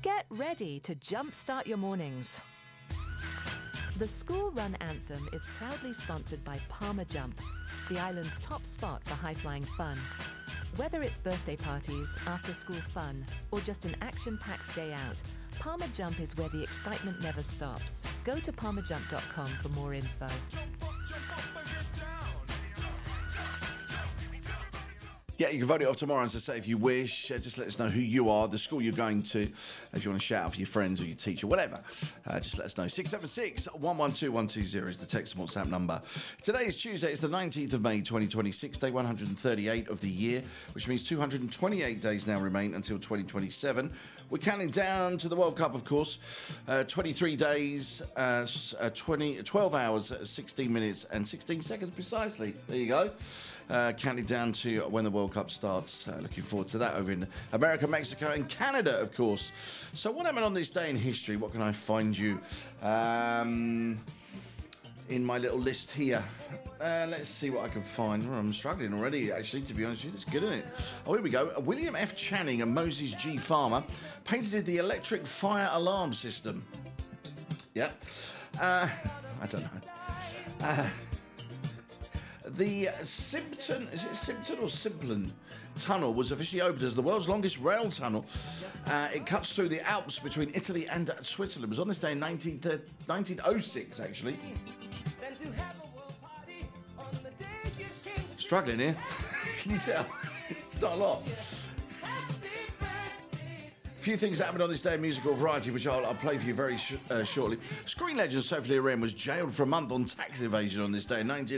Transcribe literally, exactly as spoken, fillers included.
Get ready to jumpstart your mornings. The school run anthem is proudly sponsored by Palmer Jump, the island's top spot for high-flying fun. Whether it's birthday parties, after-school fun, or just an action-packed day out, Palmer Jump is where the excitement never stops. Go to palmer jump dot com for more info. Yeah, you can vote it off tomorrow, as I say, if you wish. Uh, just let us know who you are, the school you're going to. If you want to shout out for your friends or your teacher, whatever, uh, just let us know. six seven six, one one two, one two zero is the text and WhatsApp number. Today is Tuesday. It's the nineteenth of May, twenty twenty-six, day one hundred thirty-eight of the year, which means two hundred twenty-eight days now remain until twenty twenty-seven. We're counting down to the World Cup, of course. Uh, twenty-three days, uh, twenty, twelve hours, sixteen minutes and sixteen seconds precisely. There you go. Uh, counting down to when the World Cup starts. Uh, looking forward to that over in America, Mexico and Canada, of course. So what happened on this day in history? What can I find you um, in my little list here? Uh, let's see what I can find. Oh, I'm struggling already, actually, to be honest with you. It's good, isn't it? Oh, here we go. William F. Channing and Moses G. Farmer patented the electric fire alarm system. Yep. Uh, I don't know. Uh, The Simpton, is it Simpton or Simplon Tunnel was officially opened as the world's longest rail tunnel. Uh, it cuts through the Alps between Italy and Switzerland. It was on this day in nineteen oh six, actually. Struggling here. Can you tell? It's not a lot. A few things that happened on this day in musical variety, which I'll, I'll play for you very sh- uh, shortly. Screen legend Sophie Loren was jailed for a month on tax evasion on this day in nineteen